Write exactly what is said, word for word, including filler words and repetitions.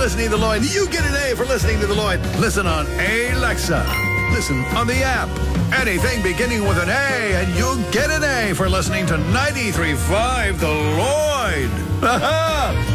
listening to The Lloyd. You get an A for listening to The Lloyd. Listen on Alexa. Listen on the app. Anything beginning with an A, and you'll get an A for listening to ninety-three point five The Lloyd. Ha-ha!